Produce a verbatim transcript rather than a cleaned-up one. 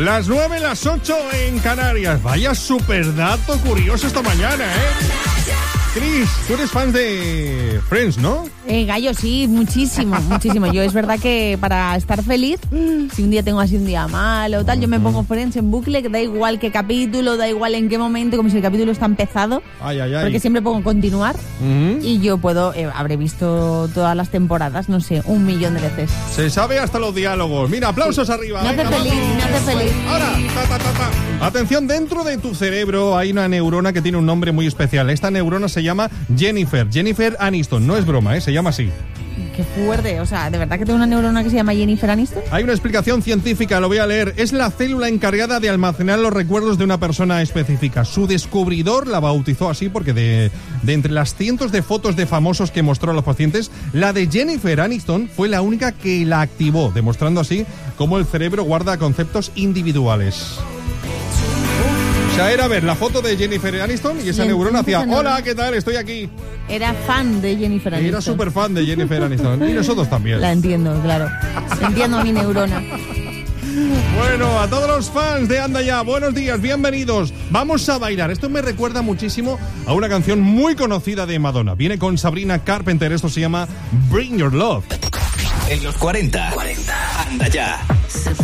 Las nueve, las ocho en Canarias. Vaya super dato curioso esta mañana, ¿eh? Cris, tú eres fan de Friends, ¿no? Eh, Gallo, sí, muchísimo, muchísimo. Yo es verdad que para estar feliz, si un día tengo así un día malo o tal, yo me pongo Friends en bucle, que da igual qué capítulo, da igual en qué momento, como si el capítulo está empezado. Ay, ay, ay. Porque siempre pongo continuar uh-huh. y yo puedo, eh, habré visto todas las temporadas, no sé, un millón de veces. Se sabe hasta los diálogos. Mira, aplausos sí. arriba. Me hace Venga, feliz, vamos. me hace feliz. Ahora, ta, ta, ta, ta. Atención, dentro de tu cerebro hay una neurona que tiene un nombre muy especial. Esta neurona se llama Jennifer. Jennifer Aniston. No es broma, ¿eh? Se llama así. Qué fuerte, o sea, ¿de verdad que tengo una neurona que se llama Jennifer Aniston? Hay una explicación científica, lo voy a leer. Es la célula encargada de almacenar los recuerdos de una persona específica. Su descubridor la bautizó así porque de, de entre las cientos de fotos de famosos que mostró a los pacientes, la de Jennifer Aniston fue la única que la activó, demostrando así cómo el cerebro guarda conceptos individuales. O sea, era ver la foto de Jennifer Aniston y esa neurona hacía, hola, ¿qué tal? Estoy aquí. Era fan de Jennifer Aniston. Era súper fan de Jennifer Aniston. Y nosotros también. La entiendo, claro. Entiendo a mi neurona. Bueno, a todos los fans de Anda Ya, buenos días, bienvenidos. Vamos a bailar. Esto me recuerda muchísimo a una canción muy conocida de Madonna. Viene con Sabrina Carpenter. Esto se llama Bring Your Love. En los cuarenta, cuarenta. Anda Ya.